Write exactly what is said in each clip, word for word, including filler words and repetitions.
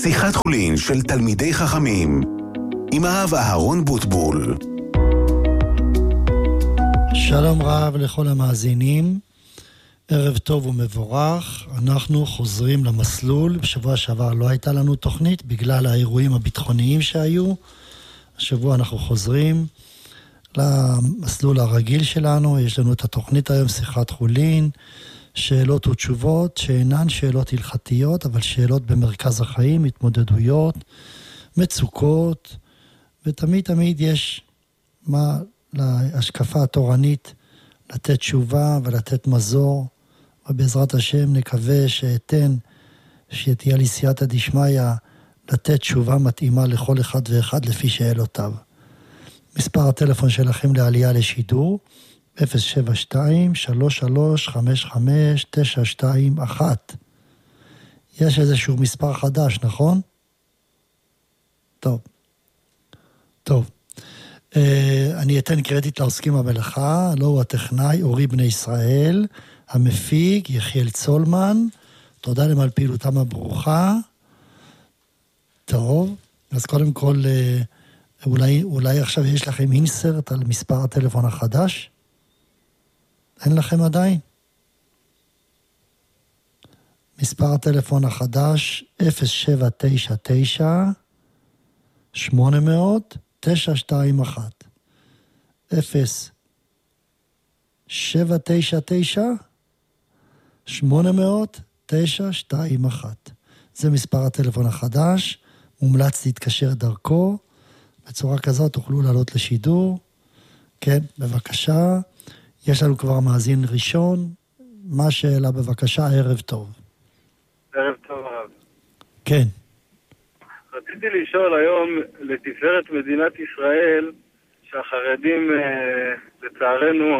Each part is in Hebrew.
שיחת חולין של תלמידי חכמים עם הרב אהרון בוטבול. שלום רב לכל המאזינים, ערב טוב ומבורך. אנחנו חוזרים למסלול. בשבוע שעבר לא הייתה לנו תוכנית בגלל האירועים הביטחוניים שהיו. השבוע אנחנו חוזרים למסלול הרגיל שלנו. יש לנו את התוכנית היום, שיחת חולין, שאלות ותשובות שאינן שאלות הלכתיות, אבל שאלות במרכז החיים, התמודדויות, מצוקות, ותמיד תמיד יש מה להשקפה התורנית לתת תשובה ולתת מזור, ובעזרת השם נקווה שאתן, שתהיה לי סייעתא דשמיא, לתת תשובה מתאימה לכל אחד ואחד לפי שאלותיו. מספר הטלפון שלכם לעלייה לשידור, אפס שבע שתיים שלוש שלוש חמש חמש תשע שתיים אחת. יש איזשהו מספר חדש, נכון? טוב. טוב. Uh, אני אתן קרדיט לעוסקים במלאכה, לא הוא הטכנאי, אורי בני ישראל, המפיק, יחיאל צולמן, תודה להם על פעילותם הברוכה. טוב, אז קודם כל, uh, אולי, אולי עכשיו יש לכם אינסרט על מספר הטלפון החדש? אין לכם עדיין? מספר הטלפון החדש, אפס שבע תשע תשע שמונה מאות תשע שתיים אחת. אפס שבע תשע תשע שמונה מאות תשע שתיים אחת. זה מספר הטלפון החדש, מומלץ להתקשר דרכו, בצורה כזאת תוכלו לעלות לשידור. כן, בבקשה. יש לנו כבר מאזין ראשון. מה השאלה בבקשה? ערב טוב. ערב טוב רב. כן. רציתי לשאול היום לתפארת מדינת ישראל, שהחרדים לצערנו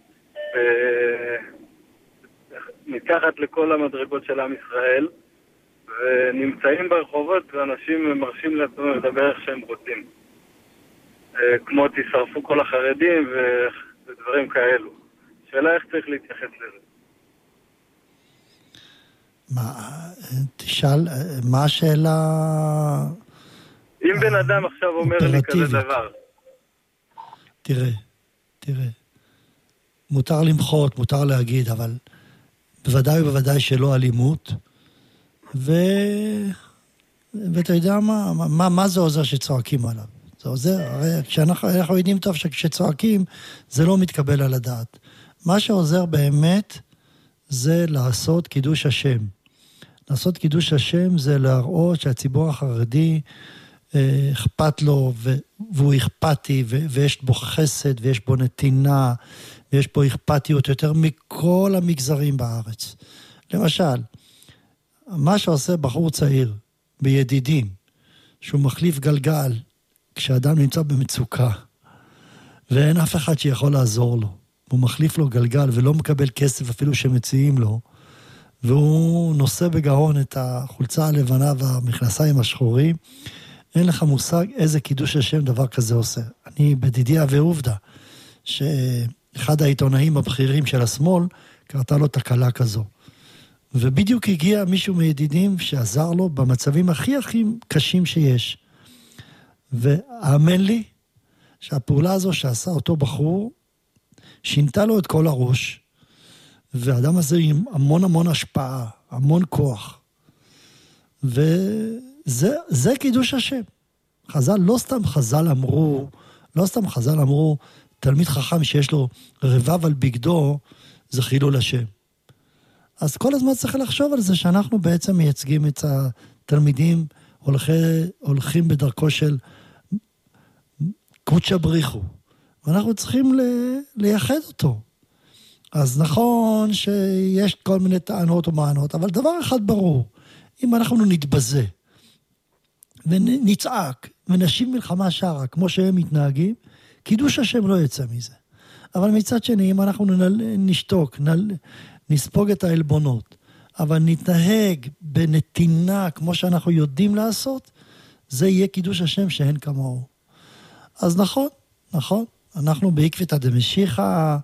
מתחת לכל המדרגות של עם ישראל, ונמצאים ברחובות ואנשים מרשים לעצמם לדבר איך שהם רוצים. כמו תשרפו כל החרדים ודברים כאלו. שאלה איך צריך להתייחס לזה. מה, תשאל, מה השאלה? אם בן אדם עכשיו אומר לי כזה דבר. תראה, תראה. מותר למחות, מותר להגיד, אבל בוודאי ובוודאי שלא אלימות. ו... ואתה יודע מה, מה, מה זה עוזר שצועקים עליו? זה עוזר, הרי כשאנחנו אנחנו יודעים טוב שכשצועקים זה לא מתקבל על הדעת. מה שעוזר באמת זה לעשות קידוש השם. לעשות קידוש השם זה להראות שהציבור החרדי אה, אכפת לו ו- והוא אכפתי ו- ויש בו חסד ויש בו נתינה ויש בו אכפתיות יותר מכל המגזרים בארץ. למשל, מה שעושה בחור צעיר בידידים, שהוא מחליף גלגל כשאדם נמצא במצוקה ואין אף אחד שיכול לעזור לו, הוא מחליף לו גלגל ולא מקבל כסף אפילו שמציעים לו, והוא נושא בגאון את החולצה הלבנה והמכנסיים השחורים, אין לך מושג איזה קידוש השם דבר כזה עושה. אני בדידיה ועובדה, שאחד העיתונאים הבכירים של השמאל, קרתה לו תקלה כזו. ובדיוק הגיע מישהו מידידים שעזר לו במצבים הכי הכי קשים שיש. ואמן לי, שהפעולה הזו שעשה אותו בחור, שינתה לו את כל הראש, והאדם הזה עם המון המון השפעה, המון כוח. וזה זה קידוש השם. חז"ל, לא סתם חז"ל אמרו, לא סתם חז"ל אמרו, תלמיד חכם שיש לו רבב על בגדו, זה חילול השם. אז כל הזמן צריך לחשוב על זה, שאנחנו בעצם מייצגים את התלמידים, הולכי, הולכים בדרכו של קודשא בריחו. ואנחנו צריכים לייחד אותו. אז נכון שיש כל מיני טענות ומענות, אבל דבר אחד ברור, אם אנחנו נתבזה, ונצעק, ונשיב מלחמה שרה, כמו שהם מתנהגים, קידוש השם לא יצא מזה. אבל מצד שני, אם אנחנו נשתוק, נספוג את העלבונות, אבל נתנהג בנתינה, כמו שאנחנו יודעים לעשות, זה יהיה קידוש השם שאין כמוהו. אז נכון, נכון, אנחנו בעקבתא דמשיחא,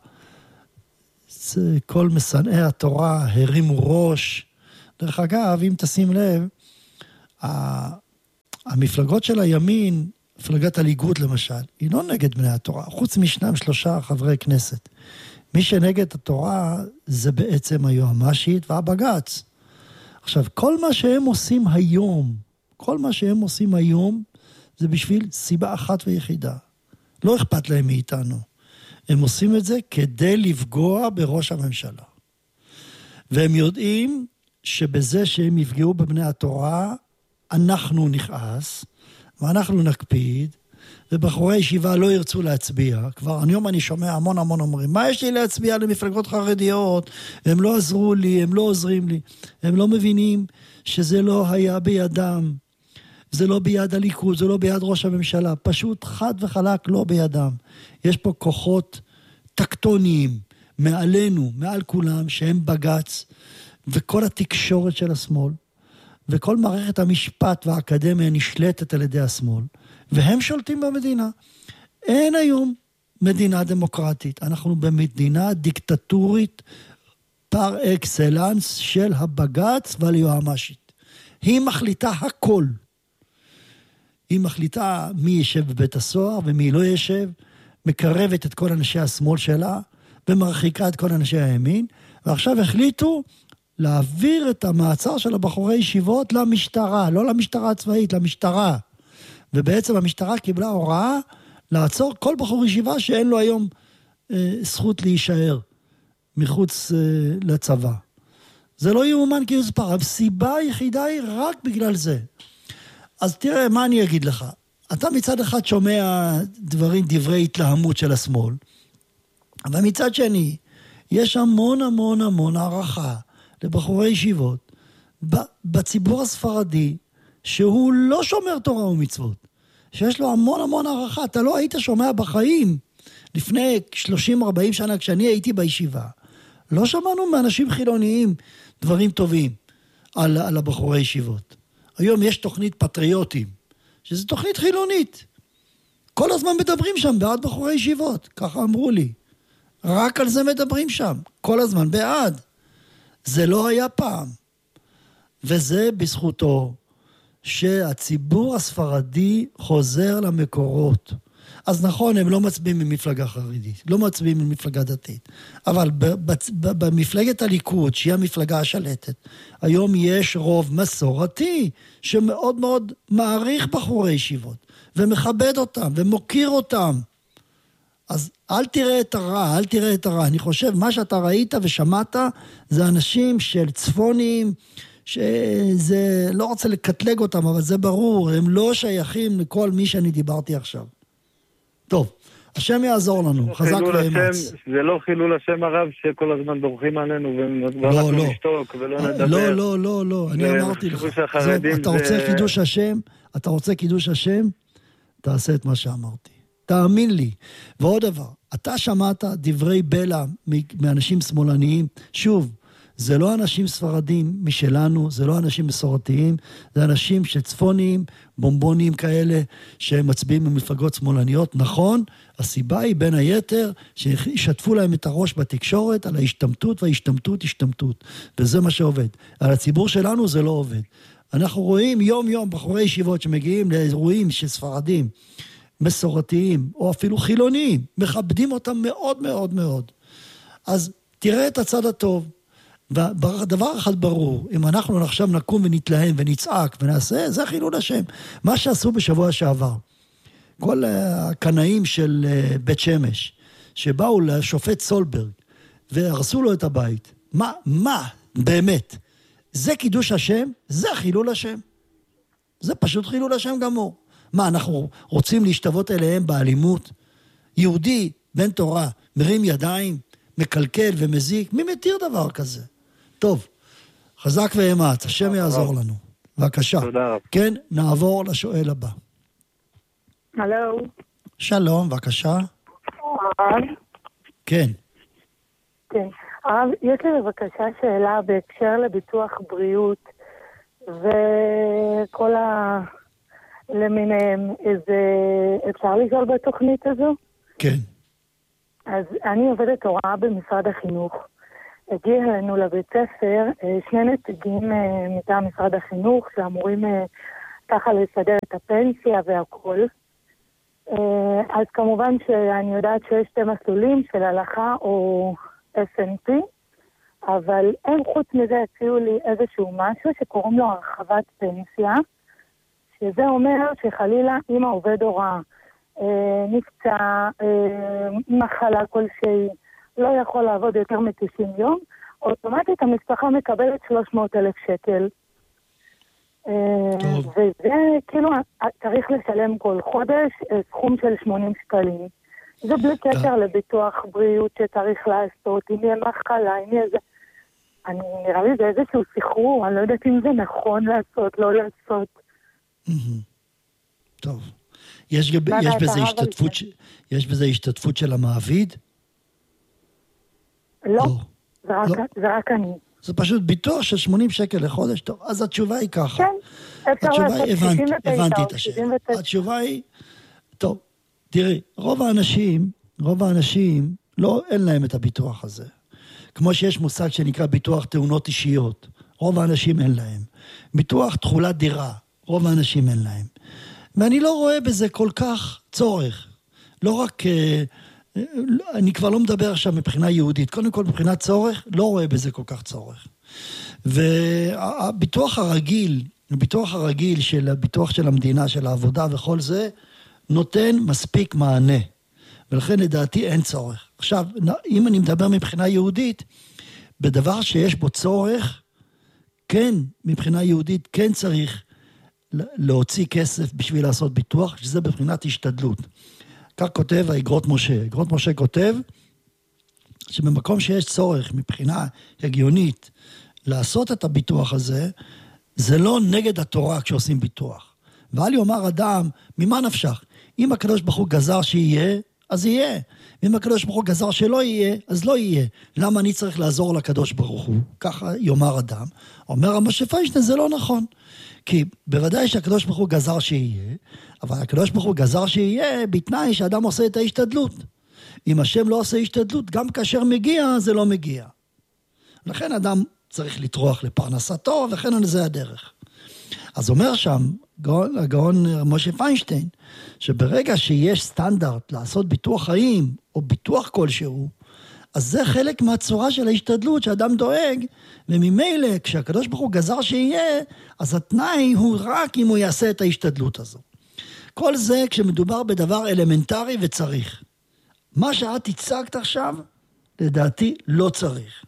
כל משנאי התורה הרימו ראש. דרך אגב, אם תשים לב, המפלגות של הימין, מפלגת הליכוד למשל, היא לא נגד בני התורה, חוץ משניים שלושה חברי כנסת. מי שנגד התורה זה בעצם היועמ"שית והבג"ץ. עכשיו, כל מה שהם עושים היום, כל מה שהם עושים היום, זה בשביל סיבה אחת ויחידה. לא אכפת להם מאיתנו. הם עושים את זה כדי לפגוע בראש הממשלה. והם יודעים שבזה שהם יפגעו בבני התורה, אנחנו נכעס, ואנחנו נקפיד, ובחורי ישיבה לא ירצו להצביע. כבר היום אני שומע המון המון אומרים, מה יש לי להצביע למפלגות חרדיות? הם לא עזרו לי, הם לא עוזרים לי. הם לא מבינים שזה לא היה בידם. זה לא ביד הליכוד, זה לא ביד ראש הממשלה. פשוט חד וחלק לא בידם. יש פה כוחות טקטוניים מעלינו, מעל כולם, שהם בג"ץ, וכל התקשורת של השמאל, וכל מערכת המשפט והאקדמיה נשלטת על ידי השמאל, והם שולטים במדינה. אין היום מדינה דמוקרטית. אנחנו במדינה דיקטטורית פר אקסלנס של הבג"ץ והיועמ"שית. היא מחליטה הכל. היא מחליטה מי ישב בבית הסוהר ומי לא ישב, מקרבת את כל אנשי השמאל שלה, ומרחיקה את כל אנשי הימין, ועכשיו החליטו להעביר את המעצר של הבחורי ישיבות למשטרה, לא למשטרה הצבאית, למשטרה. ובעצם המשטרה קיבלה הוראה לעצור כל בחור ישיבה שאין לו היום אה, זכות להישאר מחוץ אה, לצבא. זה לא יאומן כי יסופר, הסיבה היחידה היא רק בגלל זה. אז תראה, מה אני אגיד לך? אתה מצד אחד שומע דברים, דברי התלהמות של השמאל, אבל מצד שני, יש המון המון המון הערכה לבחורי ישיבות בציבור הספרדי, שהוא לא שומר תורה ומצוות, שיש לו המון המון הערכה. אתה לא היית שומע בחיים, לפני שלושים ארבעים שנה כשאני הייתי בישיבה, לא שמענו מאנשים חילוניים דברים טובים על, על הבחורי ישיבות. היום יש תוכנית פטריוטים, שזו תוכנית חילונית. כל הזמן מדברים שם בעד בחורי ישיבות, ככה אמרו לי. רק על זה מדברים שם, כל הזמן בעד. זה לא היה פעם. וזה בזכותו שהציבור הספרדי חוזר למקורות. אז נכון, הם לא מצביעים ממפלגה חרדית, לא מצביעים ממפלגה דתית. אבל במפלגת הליכוד, שהיא המפלגה השלטת, היום יש רוב מסורתי, שמאוד מאוד מעריך בחורי ישיבות, ומכבד אותם, ומוקיר אותם. אז אל תראה את הרע, אל תראה את הרע. אני חושב, מה שאתה ראית ושמעת, זה אנשים של צפונים, שזה, לא רוצה לקטלג אותם, אבל זה ברור, הם לא שייכים לכל מי שאני דיברתי עכשיו. טוב, השם יעזור לנו, חזק ואמץ. זה לא חילול השם הרב שכל הזמן דורכים עלינו, לא, לא. נשתוק ולא נדבר. לא, לא, לא, לא, אני אמרתי לך. אתה רוצה קידוש השם? אתה רוצה קידוש השם? תעשה את מה שאמרתי. תאמין לי. ועוד דבר, אתה שמעת דברי בלע מאנשים שמאלניים, שוב, זה לא אנשים ספרדים משלנו, זה לא אנשים מסורתיים, זה אנשים שצפוניים, בומבונים כאלה, שהם מצביעים במפלגות שמאלניות. נכון, הסיבה היא בין היתר, שישתפו להם את הראש בתקשורת על ההשתמטות וההשתמטות, השתמטות. וזה מה שעובד. על הציבור שלנו זה לא עובד. אנחנו רואים יום יום בחורי ישיבות שמגיעים לאירועים של ספרדים, מסורתיים, או אפילו חילוניים, מכבדים אותם מאוד מאוד מאוד. אז תראה את הצד הטוב. ודבר אחד ברור, אם אנחנו עכשיו נקום ונתלהם ונצעק ונעשה, זה חילול השם. מה שעשו בשבוע שעבר, כל הקנאים של בית שמש, שבאו לשופט סולברג, והרסו לו את הבית, מה, מה, באמת, זה קידוש השם? זה חילול השם. זה פשוט חילול השם גמור. מה, אנחנו רוצים להשתוות אליהם באלימות? יהודי, בן תורה, מרים ידיים, מקלקל ומזיק, מי מתיר דבר כזה? טוב, חזק ואמץ, השם יעזור לנו. בבקשה. תודה רב. כן, נעבור לשואל הבא. הלו. שלום, בבקשה. הרב? כן. כן. הרב, יש לי בבקשה שאלה בהקשר לביטוח בריאות, וכל ה... למיניהם, איזה... אפשר לשאול בתוכנית הזו? כן. אז אני עובדת הוראה במשרד החינוך, הגיע אלינו לבית ספר שני נציגים מטעם משרד החינוך שאמורים ככה לסדר את הפנסיה והכל. אז כמובן שאני יודעת שיש שתי מסלולים של הלכה או אס אן פי, אבל הם חוץ מזה הציעו לי איזשהו משהו שקוראים לו הרחבת פנסיה, שזה אומר שחלילה אם העובד הוראה נפצע, מחלה כלשהי, לא יכול לעבוד יותר מ-תשעים יום, אוטומטית המשפחה מקבלת שלוש מאות אלף שקל. טוב. וזה כאילו צריך לשלם כל חודש סכום של שמונים שקלים. זה בלי קשר לביטוח בריאות שצריך לעשות, אם יהיה מחלה, אם יהיה זה... אני נראה לי זה איזשהו סחרור, אני לא יודעת אם זה נכון לעשות, לא לעשות. טוב. יש, יש בזה השתתפות, ש... יש בזה השתתפות של המעביד? לא, לא. זה, רק, לא. זה רק אני. זה פשוט ביטוח של שמונים שקל לחודש. טוב, אז התשובה היא ככה. כן, אפשר לעשות שישים ותשע. הבנתי את השאלה. התשובה היא, טוב, תראי, רוב האנשים, רוב האנשים, לא, אין להם את הביטוח הזה. כמו שיש מושג שנקרא ביטוח תאונות אישיות. רוב האנשים אין להם. ביטוח תכולת דירה. רוב האנשים אין להם. ואני לא רואה בזה כל כך צורך. לא רק, אני כבר לא מדבר עכשיו מבחינה יהודית. קודם כל, מבחינת צורך, לא רואה בזה כל כך צורך. והביטוח הרגיל, הביטוח הרגיל של הביטוח של המדינה, של העבודה וכל זה, נותן מספיק מענה. ולכן לדעתי אין צורך. עכשיו, אם אני מדבר מבחינה יהודית, בדבר שיש בו צורך, כן, מבחינה יהודית, כן צריך להוציא כסף בשביל לעשות ביטוח, שזה בבחינת השתדלות. כך כותב האגרות משה. אגרות משה כותב, שבמקום שיש צורך מבחינה הגיונית לעשות את הביטוח הזה, זה לא נגד התורה כשעושים ביטוח. ואל יאמר אדם, ממה נפשך? אם הקדוש ברוך הוא גזר שיהיה, אז יהיה. אם הקדוש ברוך הוא גזר שלא יהיה, אז לא יהיה. למה אני צריך לעזור לקדוש ברוך הוא? ככה יאמר אדם. אומר משה פיינשטיין, זה לא נכון. כי בוודאי שהקדוש ברוך הוא גזר שיהיה, אבל הקדוש ברוך הוא גזר שיהיה בתנאי שאדם עושה את ההשתדלות. אם השם לא עושה השתדלות, גם כאשר מגיע, זה לא מגיע. לכן אדם צריך לטרוח לפרנסתו, וכן זה הדרך. אז אומר שם, הגאון, הגאון משה פיינשטיין, שברגע שיש סטנדרט לעשות ביטוח חיים, או ביטוח כלשהו, אז זה חלק מהצורה של ההשתדלות שאדם דואג, וממילא כשהקדוש ברוך הוא גזר שיהיה, אז התנאי הוא רק אם הוא יעשה את ההשתדלות הזו. כל זה כשמדובר בדבר אלמנטרי וצריך. מה שאת הצגת עכשיו, לדעתי לא צריך.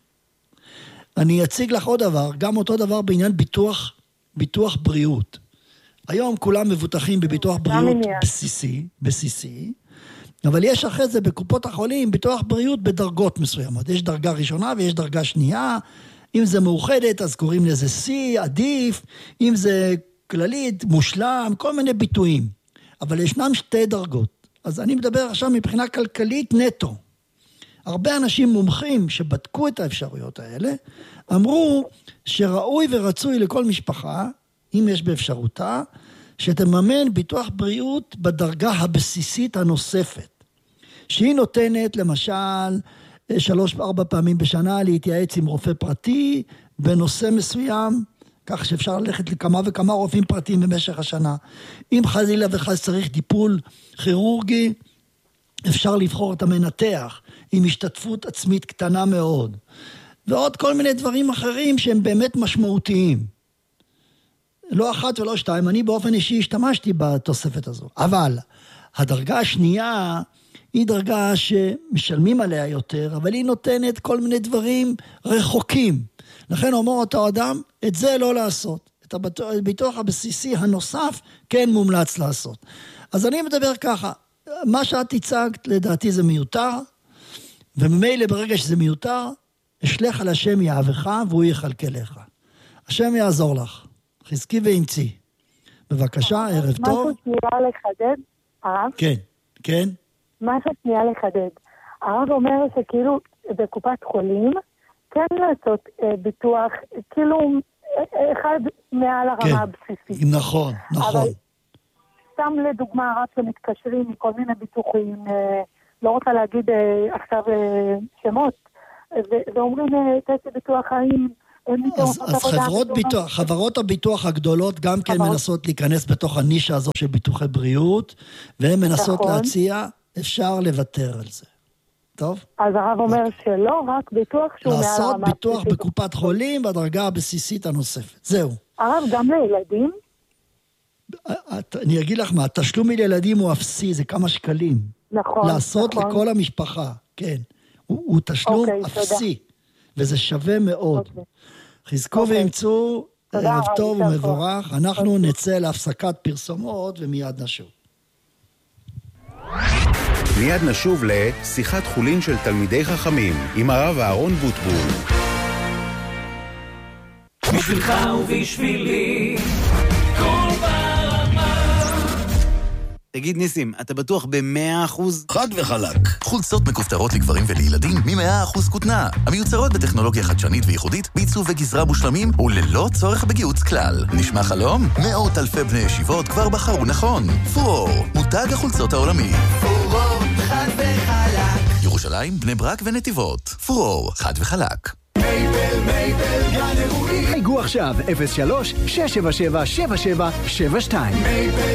אני אציג לך עוד דבר, גם אותו דבר בעניין ביטוח, ביטוח בריאות. היום כולם מבוטחים בביטוח בריאות בסיסי, בסיסי, אבל יש אחרי זה בקופות החולים ביטוח בריאות בדרגות מסוימות. יש דרגה ראשונה ויש דרגה שנייה. אם זה מאוחדת אז קוראים לזה C, עדיף. אם זה כללית, מושלם, כל מיני ביטויים. אבל ישנם שתי דרגות. אז אני מדבר עכשיו מבחינה כלכלית נטו. הרבה אנשים מומחים שבדקו את האפשרויות האלה, אמרו שראוי ורצוי לכל משפחה, אם יש באפשרותה, שתממן ביטוח בריאות בדרגה הבסיסית הנוספת. שהיא נותנת למשל שלוש ארבע פעמים בשנה להתייעץ עם רופא פרטי בנושא מסוים, כך שאפשר ללכת לכמה וכמה רופאים פרטיים במשך השנה. אם חלילה וחס צריך טיפול כירורגי, אפשר לבחור את המנתח עם השתתפות עצמית קטנה מאוד. ועוד כל מיני דברים אחרים שהם באמת משמעותיים. לא אחת ולא שתיים, אני באופן אישי השתמשתי בתוספת הזו. אבל הדרגה השנייה היא דרגה שמשלמים עליה יותר, אבל היא נותנת כל מיני דברים רחוקים. לכן אומר אותו אדם, את זה לא לעשות. את הביטוח הבסיסי הנוסף כן מומלץ לעשות. אז אני מדבר ככה, מה שאת הצגת לדעתי זה מיותר, וממילא ברגע שזה מיותר, אשלח על השם יאהבך והוא יכלכל לך. השם יעזור לך. חזקי ואמצי. בבקשה, ערב טוב. משהו שנייה לחדד, הרב? כן, כן. משהו שנייה לחדד. הרב אומר שכאילו בקופת חולים, כן לעשות אה, ביטוח, כאילו אחד מעל הרמה כן. הבסיסית. נכון, נכון. אבל סתם לדוגמה, הרב שמתקשרים מכל מיני ביטוחים, אה, לא רוצה להגיד אה, עכשיו אה, שמות, ואומרים, תעשי ביטוח חיים, אז, אז חברות, ביטוח, חברות הביטוח הגדולות גם כן חברות. מנסות להיכנס בתוך הנישה הזו של ביטוחי בריאות, והן מנסות נכון. להציע, אפשר לוותר על זה. טוב? אז הרב אומר שלא, רק ביטוח שהוא מעל הרמה. לעשות ביטוח בקופת חולים בדרגה הבסיסית הנוספת. זהו. הרב, גם לילדים? אני אגיד לך מה, התשלום לילדים הוא אפסי, זה כמה שקלים. נכון, לעשות נכון. לכל המשפחה, כן. הוא, הוא תשלום אוקיי, אפסי, תודה. וזה שווה מאוד. אוקיי. חזקו אוקיי. וימצאו, ערב טוב ומבורך. אנחנו אוקיי. נצא להפסקת פרסומות ומיד נשוב. מיד נשוב לשיחת חולין של תלמידי חכמים עם הרב אהרון בוטבול. בשבילך ובשבילי כל ברמה. תגיד ניסים, אתה בטוח ב-מאה אחוז? חד וחלק. חולצות מכופתרות לגברים ולילדים מ-מאה אחוז כותנה. המיוצרות בטכנולוגיה חדשנית וייחודית, בעיצוב וגזרה מושלמים וללא צורך בגיוץ כלל. נשמע חלום? מאות אלפי בני ישיבות כבר בחרו נכון. פורור, מותג החולצות העולמי. פורור, חד וחלק. ירושלים, בני ברק ונתיבות. פורור, חד וחלק. מייבל, מייבל, גן אירועים. היגו עכשיו, אפס שלוש שש שבע שבע שבע שבע שבע שתיים. מייבל